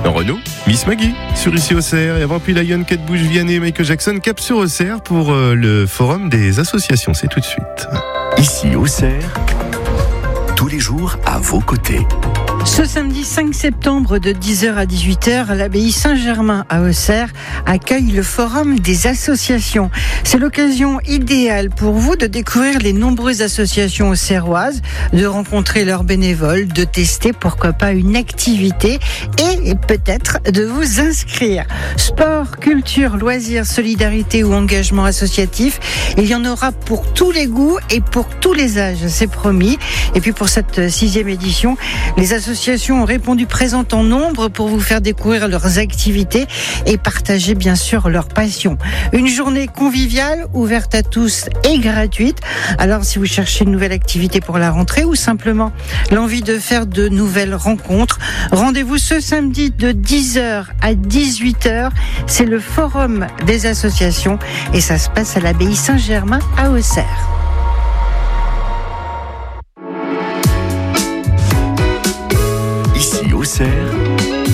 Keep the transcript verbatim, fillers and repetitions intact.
Renaud, Miss Maggie, sur Ici Auxerre, et avant puis Lion, Kate Bush, Vianney, Michael Jackson, cap sur Auxerre pour euh, le forum des associations. C'est tout de suite. Ici Auxerre, tous les jours à vos côtés. Ce samedi cinq septembre de dix heures à dix-huit heures, l'abbaye Saint-Germain à Auxerre accueille le forum des associations. C'est l'occasion idéale pour vous de découvrir les nombreuses associations auxerroises, de rencontrer leurs bénévoles, de tester pourquoi pas une activité et peut-être de vous inscrire. Sport, culture, loisirs, solidarité ou engagement associatif, il y en aura pour tous les goûts et pour tous les âges, c'est promis. Et puis pour cette sixième édition, les associations ont répondu présentes en nombre pour vous faire découvrir leurs activités et partager bien sûr leur passion. Une journée conviviale, ouverte à tous et gratuite. Alors si vous cherchez une nouvelle activité pour la rentrée ou simplement l'envie de faire de nouvelles rencontres, rendez-vous ce samedi de dix heures à dix-huit heures. C'est le forum des associations et ça se passe à l'abbaye Saint-Germain à Auxerre. Ici Auxerre,